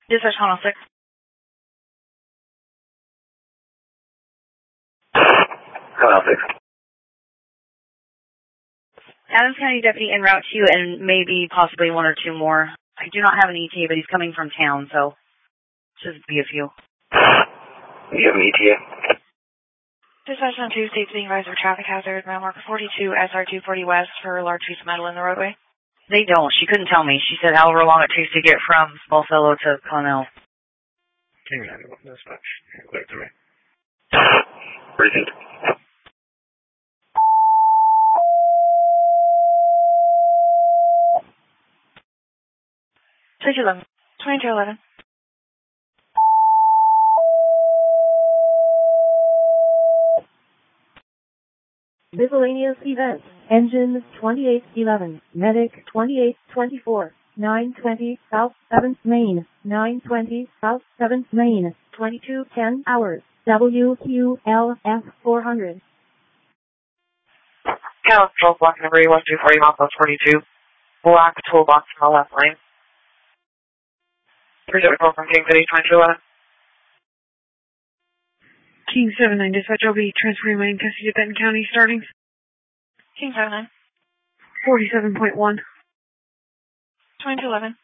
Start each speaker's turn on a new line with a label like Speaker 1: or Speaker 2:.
Speaker 1: Dispatch Channel 6.
Speaker 2: Channel 6.
Speaker 1: Adams County deputy en route to you and maybe possibly one or two more. I do not have an ETA, but he's coming from town, so just be a few.
Speaker 2: You have an ETA?
Speaker 3: Dispatch on 2, state being advised of traffic hazard, mile marker 42, SR 240 west for a large piece of metal in the roadway.
Speaker 1: They don't. She couldn't tell me. She said however long it takes to get from Smallfellow to Connell.
Speaker 2: King 911 dispatch. Clear to me. Received.
Speaker 3: 2211. 2211.
Speaker 4: Miscellaneous events. Engine 2811. Medic 2824. 920 South 7th Main. 920 South 7th Main. 2210 hours. WQLF 400.
Speaker 5: Council block number 1240 Moscow 42. Black toolbox on the left lane. Pursuit call from King City 2211.
Speaker 6: King 79 dispatch, I'll be transferring my custody to Benton County starting.
Speaker 3: King 79.
Speaker 6: 47.1.
Speaker 3: 2211.